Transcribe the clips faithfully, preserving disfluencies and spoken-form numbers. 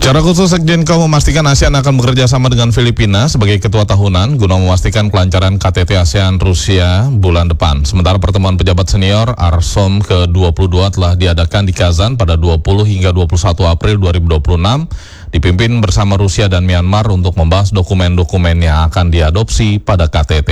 Secara khusus, Sekjenko memastikan ASEAN akan bekerja sama dengan Filipina sebagai ketua tahunan guna memastikan kelancaran K T T ASEAN Rusia bulan depan. Sementara pertemuan pejabat senior ARSOM ke dua puluh dua telah diadakan di Kazan pada dua puluh hingga dua puluh satu April dua ribu dua puluh enam, dipimpin bersama Rusia dan Myanmar untuk membahas dokumen-dokumen yang akan diadopsi pada K T T.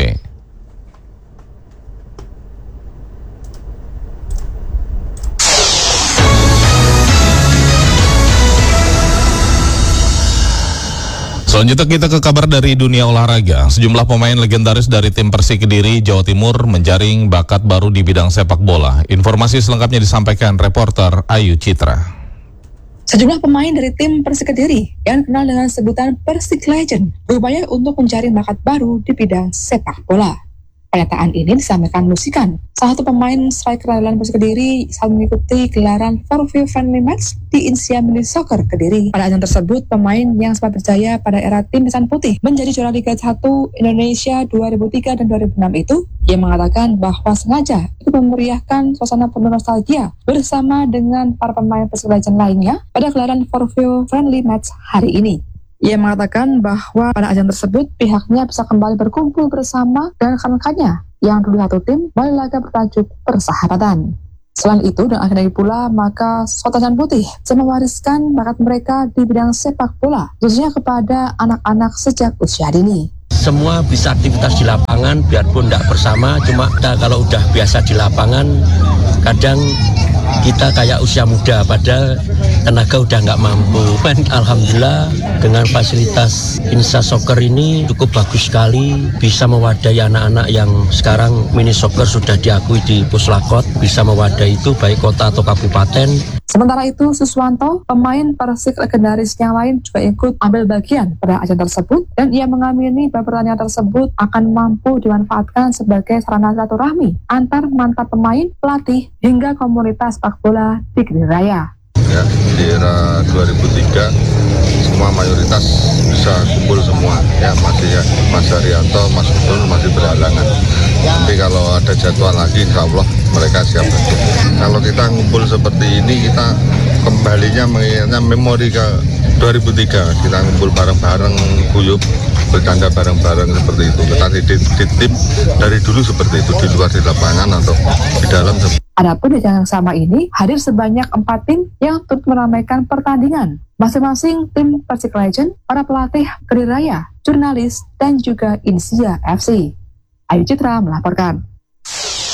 Selanjutnya kita ke kabar dari dunia olahraga. Sejumlah pemain legendaris dari tim Persik Kediri, Jawa Timur menjaring bakat baru di bidang sepak bola. Informasi selengkapnya disampaikan reporter Ayu Citra. Sejumlah pemain dari tim Persik Kediri yang dikenal dengan sebutan Persik Legend berupaya untuk mencari bakat baru di bidang sepak bola. Pernyataan ini disampaikan Musikan, salah satu pemain striker andalan Persik Kediri saat mengikuti gelaran For View Friendly Match di Insia Mini Soccer Kediri. Pada ajang tersebut, pemain yang sempat berjaya pada era tim Nisan Putih menjadi juara Liga satu Indonesia dua ribu tiga dan dua ribu enam itu, ia mengatakan bahwa sengaja ikut memeriahkan suasana penuh nostalgia bersama dengan para pemain Persik Legend lainnya pada gelaran For View Friendly Match hari ini. Ia mengatakan bahwa pada ajang tersebut pihaknya bisa kembali berkumpul bersama dengan rekan-rekannya yang dulu satu tim melalui laga bertajuk Persahabatan. Selain itu, dan akhirnya pula, maka Kota Nisan Putih bisa mewariskan bakat mereka di bidang sepak bola, khususnya kepada anak-anak sejak usia dini. Semua bisa aktivitas di lapangan, biarpun tidak bersama, cuma kita kalau udah biasa di lapangan, kadang kita kayak usia muda, padahal tenaga udah nggak mampu. Alhamdulillah dengan fasilitas Insa Soccer ini cukup bagus sekali, bisa mewadahi anak-anak yang sekarang mini soccer sudah diakui di Puslakot, bisa mewadahi itu baik kota atau kabupaten. Sementara itu, Suswanto, pemain Persik legendaris yang lain juga ikut ambil bagian pada ajang tersebut, dan ia mengamini bahwa pertandingan tersebut akan mampu dimanfaatkan sebagai sarana silaturahmi antar mantan pemain, pelatih, hingga komunitas sepak bola di Kediri Raya. Ya, di era dua ribu tiga semua mayoritas bisa kumpul semua, ya masih ya Mas Haryanto, Mas Betul masih berhalangan. Tapi kalau ada jadwal lagi, insya Allah mereka siap hadir. Kalau kita ngumpul seperti ini, kita kembalinya mengingatnya memori ke dua ribu tiga, kita ngumpul bareng-bareng, guyup, bercanda bareng-bareng seperti itu. Kita di, di, di tim dari dulu seperti itu, di luar di lapangan atau di dalam. Adapun di ajang yang sama ini, hadir sebanyak empat tim yang turut meramaikan pertandingan. Masing-masing tim Persik Legend, para pelatih Kediri Raya, jurnalis, dan juga Insia F C. Ayu Citra melaporkan.